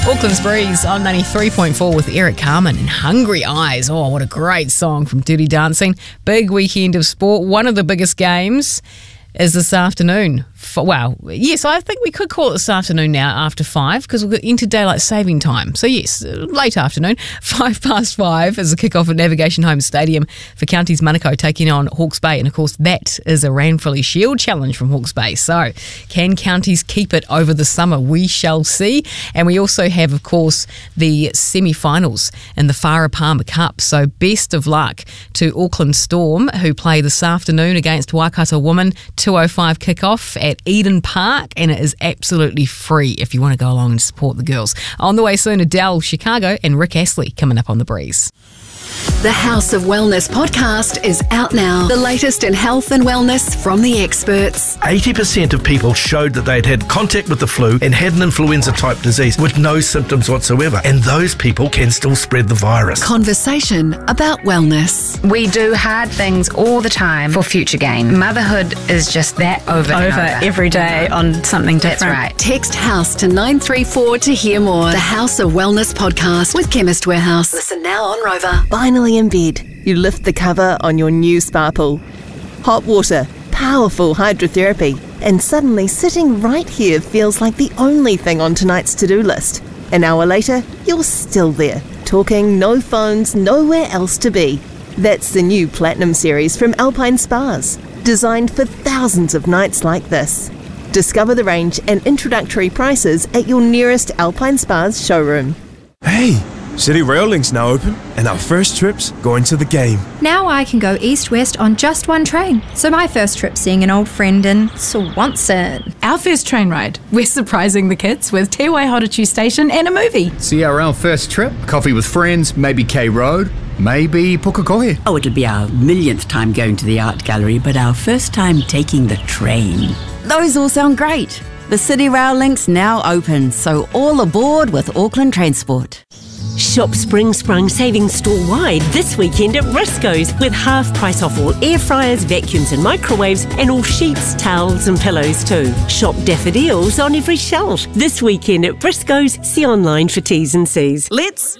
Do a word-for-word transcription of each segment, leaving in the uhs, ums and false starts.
Auckland's Breeze on ninety-three point four with Eric Carmen and Hungry Eyes. Oh, what a great song from Dirty Dancing. Big weekend of sport. One of the biggest games is this afternoon. Well, yes, I think we could call it this afternoon now after five because we've got into daylight saving time. So yes, late afternoon, five past five is the kickoff at Navigation Home Stadium for Counties Manukau taking on Hawke's Bay. And of course, that is a Ranfurly Shield challenge from Hawke's Bay. So can Counties keep it over the summer? We shall see. And we also have, of course, the semi-finals in the Farah Palmer Cup. So best of luck to Auckland Storm, who play this afternoon against Waikato Women, two oh five kickoff at Eden Park, and it is absolutely free if you want to go along and support the girls. On the way soon, Adele, Chicago, and Rick Astley coming up on The Breeze. The House of Wellness podcast is out now. The latest in health and wellness from the experts. eighty percent of people showed that they'd had contact with the flu and had an influenza-type disease with no symptoms whatsoever. And those people can still spread the virus. Conversation about wellness. We do hard things all the time for future gain. Motherhood is just that over and over. over. Every day on something different. That's right. Text HOUSE to nine three four to hear more. The House of Wellness podcast with Chemist Warehouse. Listen now on Rover. Finally in bed, you lift the cover on your new spa pool. Hot water, powerful hydrotherapy, and suddenly sitting right here feels like the only thing on tonight's to-do list. An hour later, you're still there, talking, no phones, nowhere else to be. That's the new Platinum series from Alpine Spas, designed for thousands of nights like this. Discover the range and introductory prices at your nearest Alpine Spas showroom. Hey! City Rail Link's now open, and our first trip's going to the game. Now I can go east-west on just one train. So my first trip's seeing an old friend in Swanson. Our first train ride, we're surprising the kids with Te Waihorotu Station and a movie. C R L first trip, coffee with friends, maybe K Road, maybe Pukekohe. Oh, it'll be our millionth time going to the art gallery, but our first time taking the train. Those all sound great. The City Rail Link's now open, so all aboard with Auckland Transport. Shop Spring Sprung savings store-wide this weekend at Briscoes with half price off all air fryers, vacuums and microwaves and all sheets, towels and pillows too. Shop daffodils on every shelf this weekend at Briscoes. See online for T's and C's. Let's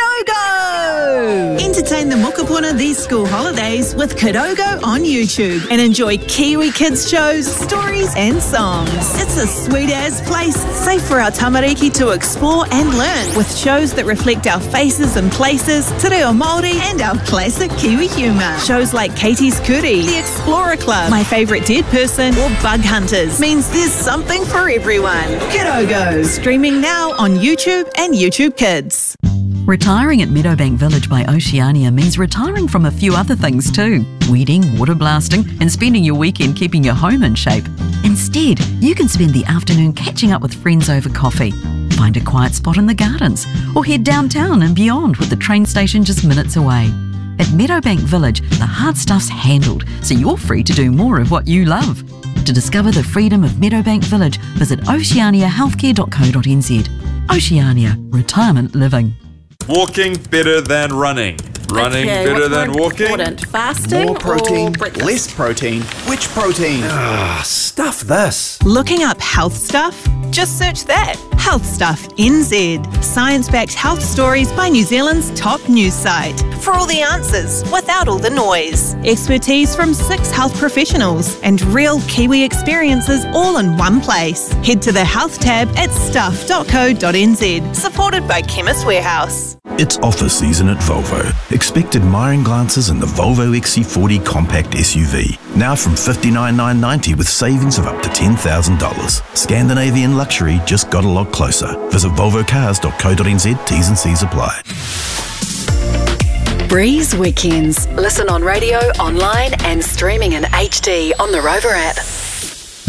Kidogo! Entertain the mokopuna these school holidays with Kidogo on YouTube and enjoy Kiwi kids shows, stories and songs. It's a sweet-ass place, safe for our tamariki to explore and learn with shows that reflect our faces and places, te reo Māori and our classic Kiwi humour. Shows like Katie's Kuri, The Explorer Club, My Favourite Dead Person or Bug Hunters means there's something for everyone. Kidogo, streaming now on YouTube and YouTube Kids. Retiring at Meadowbank Village by Oceania means retiring from a few other things too. Weeding, water blasting and spending your weekend keeping your home in shape. Instead, you can spend the afternoon catching up with friends over coffee. Find a quiet spot in the gardens or head downtown and beyond with the train station just minutes away. At Meadowbank Village, the hard stuff's handled, so you're free to do more of what you love. To discover the freedom of Meadowbank Village, visit oceania healthcare dot co dot n z. Oceania, retirement living. Walking better than running. Running okay, better what's than more walking. Important? Fasting More protein, or breakfast? less protein. Which protein? Ah, stuff this. Looking up health stuff? Just search that. Health Stuff N Z. Science-backed health stories by New Zealand's top news site. For all the answers, without all the noise. Expertise from six health professionals and real Kiwi experiences all in one place. Head to the health tab at stuff dot co dot n z. Supported by Chemist Warehouse. It's offer season at Volvo. Expect admiring glances in the Volvo X C forty compact S U V. Now from fifty-nine thousand nine hundred ninety dollars with savings of up to ten thousand dollars. Scandinavian luxury just got a lot closer. Visit volvo cars dot co dot n z. T's and C's apply. Breeze Weekends. Listen on radio, online and streaming in H D on the Rover app.